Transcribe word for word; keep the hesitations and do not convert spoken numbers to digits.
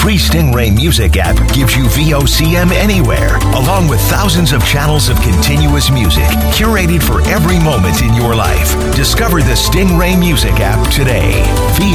free Stingray Music app gives you V O C M anywhere, along with thousands of channels of continuous music curated for every moment in your life. Discover the Stingray Music app today. V